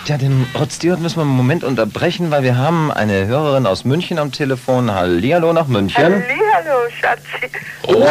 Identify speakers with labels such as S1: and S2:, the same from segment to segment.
S1: Tja, den Rod Stewart müssen wir einen Moment unterbrechen, weil wir haben eine Hörerin aus München am Telefon. Hallihallo nach München.
S2: Hallihallo, Schatzi.
S1: Oh!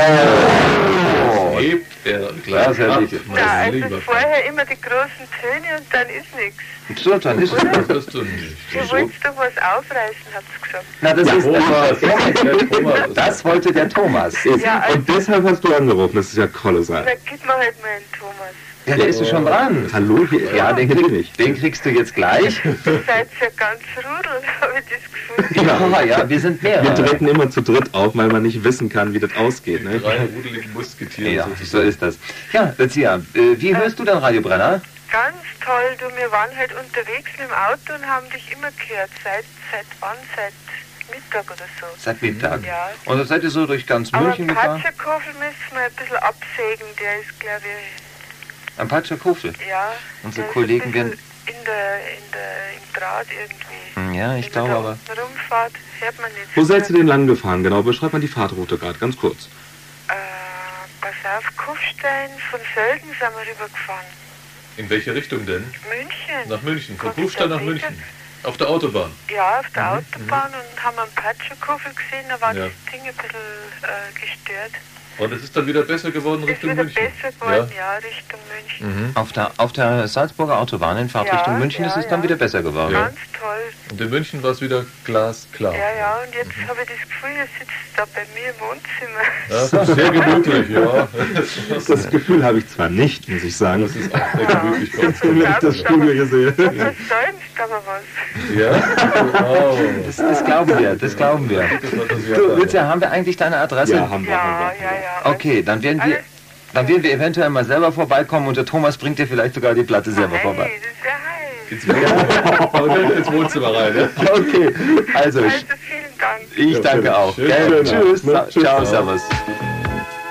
S3: Klar,
S2: Ja, also vorher immer die großen Töne und dann ist nichts.
S1: So, dann ist es.
S3: Das wirst du nicht.
S2: Ihr wollt doch was aufreißen, hat's gesagt.
S1: Na, das ist
S3: Thomas.
S1: das wollte der Thomas.
S2: Ja, also,
S4: Und deshalb hast du angerufen, das ist ja kolossal.
S2: na, gib mir halt mal einen Thomas.
S1: Ja, der ist ja schon dran.
S4: Hallo?
S1: Ja, den kriegst du jetzt gleich.
S2: Ihr seid ja ganz rudel, habe ich das Gefühl.
S1: Ja, wir sind
S4: Wir
S1: mehrere.
S4: treten immer zu dritt auf, weil man nicht wissen kann, wie das ausgeht. Ne?
S3: 3 rudelige Musketiere.
S1: Ja, so ist das. Ja, Lucia, wie hörst du dann Radio Brenner?
S2: Ganz toll, du, wir waren halt unterwegs mit dem Auto und haben dich immer gehört. Seit wann? Seit Mittag oder so.
S1: Seit Mittag.
S2: Ja.
S1: Und dann seid ihr so durch ganz
S2: Aber
S1: München gefahren?
S2: Patschakofel müssen wir ein bisschen absägen, der ist, glaube ich,
S1: Am Patschakofel?
S2: ja.
S1: Unsere
S2: der ist
S1: Kollegen
S2: ein
S1: werden...
S2: bisschen im Draht irgendwie.
S1: Ja, ich
S2: Wenn
S1: glaube
S2: man
S1: aber...
S2: da unten rumfahrt, hört man nicht.
S4: Wo seid ihr denn lang gefahren? Genau, beschreib mal die Fahrtroute gerade, ganz kurz.
S2: Pass auf, Kufstein, von Sölden sind wir rübergefahren.
S3: In welche Richtung denn?
S2: München.
S3: Nach München. Von
S2: Kommt
S3: Kufstein
S2: der
S3: nach
S2: Peter?
S3: München. Auf der Autobahn.
S2: Ja, auf der Autobahn und haben einen Patschakofel gesehen, da war
S3: Ja.
S2: das Ding ein bisschen gestört.
S3: Und es ist dann wieder besser geworden
S2: Ist
S3: Richtung
S2: wieder
S3: München.
S2: besser geworden, ja, Richtung München.
S1: Auf der Salzburger Autobahn in Fahrtrichtung
S2: Ja,
S1: München ist es
S2: ja,
S1: dann
S2: ja.
S1: wieder besser geworden.
S3: Ja.
S2: Ganz toll.
S3: Und in München war es wieder glasklar.
S2: Ja, und jetzt habe ich das Gefühl, ihr sitzt da bei mir im Wohnzimmer.
S3: Ja, das ist sehr gemütlich, ja.
S4: Das Gefühl habe ich zwar nicht, muss ich sagen.
S3: Das ist auch sehr gemütlich.
S4: Wenn ich das Studio hier sehe.
S2: Du versäumst aber was.
S3: Ja? Wow.
S1: Das glauben wir, das glauben wir. Du, Lucia, haben wir eigentlich deine Adresse?
S4: Ja, haben wir.
S2: Ja.
S1: Okay, dann werden wir eventuell mal selber vorbeikommen und der Thomas bringt dir vielleicht sogar die Platte selber vorbei.
S2: Hey, das ist ja heiß.
S3: Ins Wohnzimmer rein, ne?
S1: Okay, also
S2: Also vielen Dank.
S1: ich danke auch.
S3: Schön.
S1: Gell? Tschüss.
S4: Tschüss.
S1: Ciao, servus.